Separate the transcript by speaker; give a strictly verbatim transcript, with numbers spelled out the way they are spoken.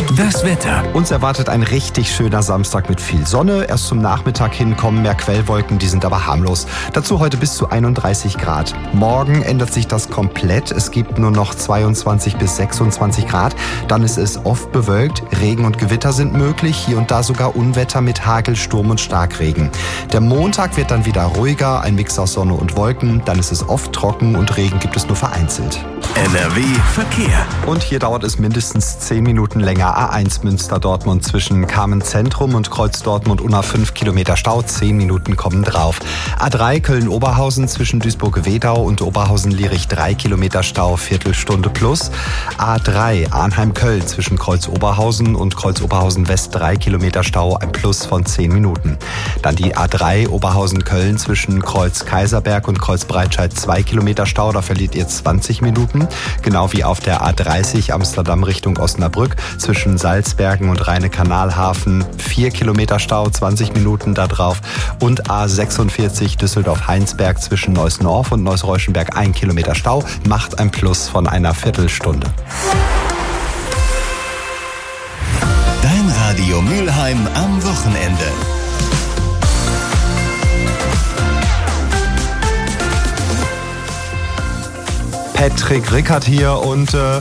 Speaker 1: Das Wetter.
Speaker 2: Uns erwartet ein richtig schöner Samstag mit viel Sonne. Erst zum Nachmittag hin kommen mehr Quellwolken, die sind aber harmlos. Dazu heute bis zu einunddreißig Grad. Morgen ändert sich das komplett. Es gibt nur noch zweiundzwanzig bis sechsundzwanzig Grad. Dann ist es oft bewölkt. Regen und Gewitter sind möglich. Hier und da sogar Unwetter mit Hagel, Sturm und Starkregen. Der Montag wird dann wieder ruhiger. Ein Mix aus Sonne und Wolken. Dann ist es oft trocken und Regen gibt es nur vereinzelt.
Speaker 1: N R W Verkehr.
Speaker 2: Und hier dauert es mindestens zehn Minuten länger. A eins Münster-Dortmund zwischen Kamen-Zentrum und Kreuz-Dortmund-Unna fünf Kilometer Stau. zehn Minuten kommen drauf. A drei Köln-Oberhausen zwischen Duisburg-Wedau und Oberhausen-Lierich drei Kilometer Stau, Viertelstunde plus. A drei Arnheim-Köln zwischen Kreuz-Oberhausen und Kreuz-Oberhausen-West drei Kilometer Stau, ein Plus von zehn Minuten. Dann die A drei Oberhausen-Köln zwischen Kreuz-Kaiserberg und Kreuz-Breitscheid zwei Kilometer Stau, da verliert ihr zwanzig Minuten. Genau wie auf der A dreißig Amsterdam Richtung Osnabrück zwischen Salzbergen und Rheine-Kanalhafen vier Kilometer Stau, zwanzig Minuten da drauf. Und A sechsundvierzig Düsseldorf-Heinsberg zwischen Neuss-Norf und Neuss-Reuschenberg ein Kilometer Stau, macht ein Plus von einer Viertelstunde.
Speaker 1: Dein Radio Mülheim am Wochenende.
Speaker 2: Patrick Rickert hier und äh,